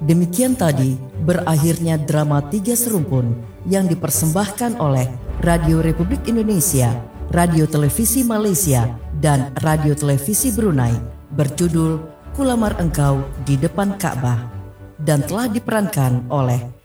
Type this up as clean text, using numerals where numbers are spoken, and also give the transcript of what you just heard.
Demikian tadi berakhirnya drama Tiga Serumpun yang dipersembahkan oleh Radio Republik Indonesia, Radio Televisi Malaysia, dan Radio Televisi Brunei berjudul Kulamar Engkau di Depan Ka'bah dan telah diperankan oleh